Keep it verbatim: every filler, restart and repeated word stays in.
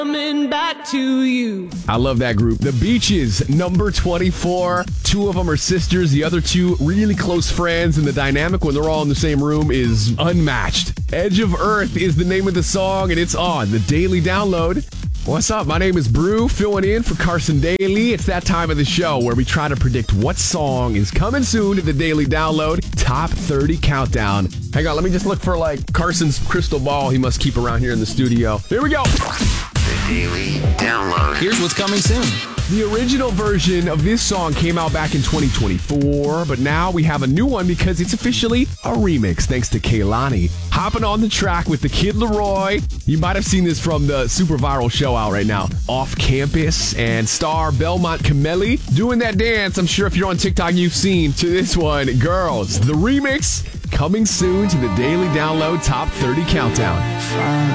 Coming back to you. I love that group. The Beaches, number twenty-four. Two of them are sisters. The other two, really close friends. And the dynamic when they're all in the same room is unmatched. Edge of Earth is the name of the song, and it's on the Daily Download. What's up? My name is Brew, filling in for Carson Daly. It's that time of the show where we try to predict what song is coming soon to the Daily Download Top thirty Countdown. Hang on, let me just look for, like, Carson's crystal ball he must keep around here in the studio. Here we go. The Daily Download. Here's what's coming soon. The original version of this song came out back in twenty twenty-four, but now we have a new one because it's officially a remix thanks to Kehlani. Hopping on the track with the Kid Laroi. You might have seen this from the super viral show out right now, Off Campus, and star Belmont Cameli doing that dance. I'm sure if you're on TikTok, you've seen to this one. Girls, the remix coming soon to the Daily Download Top thirty Countdown.